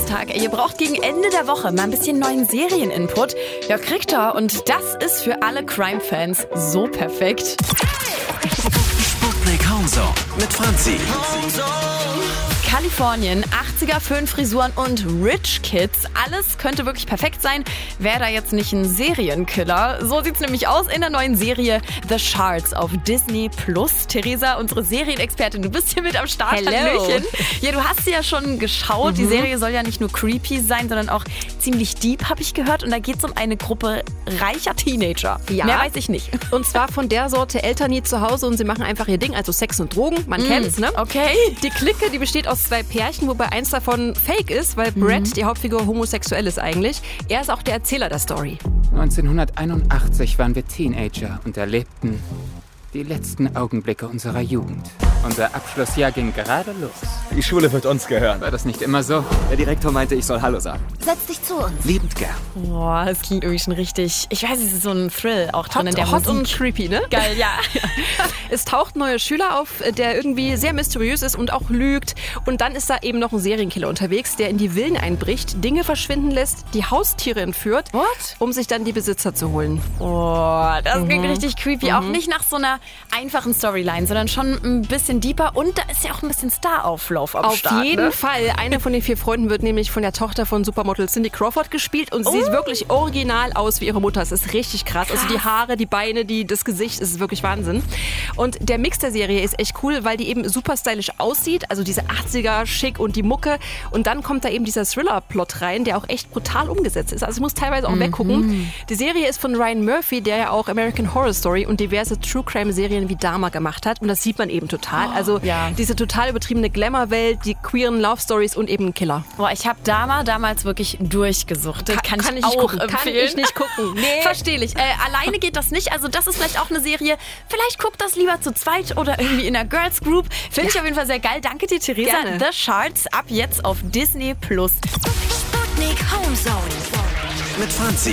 Donnerstag. Ihr braucht gegen Ende der Woche mal ein bisschen neuen Serieninput. Ja, kriegt ihr. Und das ist für alle Crime-Fans so perfekt. Sputnik Homezone mit Franzi. Kalifornien, 80er Föhnfrisuren und Rich Kids. Alles könnte wirklich perfekt sein, wäre da jetzt nicht ein Serienkiller. So sieht's nämlich aus in der neuen Serie The Shards auf Disney+. Theresa, unsere Serienexpertin, du bist hier mit am Start. Hello. Hallöchen. Ja, du hast sie ja schon geschaut. Die Serie soll ja nicht nur creepy sein, sondern auch ziemlich deep, habe ich gehört. Und da geht's um eine Gruppe reicher Teenager. Ja. Mehr weiß ich nicht. Und zwar von der Sorte Eltern nie zu Hause und sie machen einfach ihr Ding, also Sex und Drogen, man kennt's, ne? Okay. Die Clique, die besteht aus 2 Pärchen, wobei eins davon fake ist, weil Brett, die Hauptfigur, homosexuell ist eigentlich. Er ist auch der Erzähler der Story. 1981 waren wir Teenager und erlebten die letzten Augenblicke unserer Jugend. Unser Abschlussjahr ging gerade los. Die Schule wird uns gehören. War das nicht immer so? Der Direktor meinte, ich soll Hallo sagen. Setz dich zu uns. Liebend gern. Boah, das klingt irgendwie schon richtig. Ich weiß, es ist so ein Thrill auch drin in der Hot Musik. und creepy, ne? Geil, ja. Es taucht ein neuer Schüler auf, der irgendwie sehr mysteriös ist und auch lügt. Und dann ist da eben noch ein Serienkiller unterwegs, der in die Villen einbricht, Dinge verschwinden lässt, die Haustiere entführt, What? um sich dann die Besitzer zu holen. Boah, das klingt richtig creepy. Auch nicht nach so einer einfachen Storyline, sondern schon ein bisschen deeper. Und da ist ja auch ein bisschen Starauflauf am Start. Auf jeden ne? Fall. Eine von den 4 Freunden wird nämlich von der Tochter von Supermodel Cindy Crawford gespielt und sie sieht wirklich original aus wie ihre Mutter. Es ist richtig krass. Also die Haare, die Beine, das Gesicht, es ist wirklich Wahnsinn. Und der Mix der Serie ist echt cool, weil die eben super stylisch aussieht. Also diese 80er schick und die Mucke. Und dann kommt da eben dieser Thriller-Plot rein, der auch echt brutal umgesetzt ist. Also ich muss teilweise auch weggucken. Die Serie ist von Ryan Murphy, der ja auch American Horror Story und diverse True-Crime-Serien wie Dahmer gemacht hat. Und das sieht man eben total. Also ja. diese total übertriebene Glamour-Welt, die queeren Love-Stories und eben Killer. Boah, ich habe Dahmer damals wirklich durchgesuchtet. Kann ich nicht auch gucken. empfehlen. Kann ich nicht gucken. Nee. Verstehe ich. Alleine geht das nicht. Also das ist vielleicht auch eine Serie. Vielleicht guckt das lieber zu zweit oder irgendwie in einer Girls Group. Finde ich auf jeden Fall sehr geil. Danke dir, Theresa. Gerne. The Shards ab jetzt auf Disney+. Sputnik Homezone. Mit Franzi.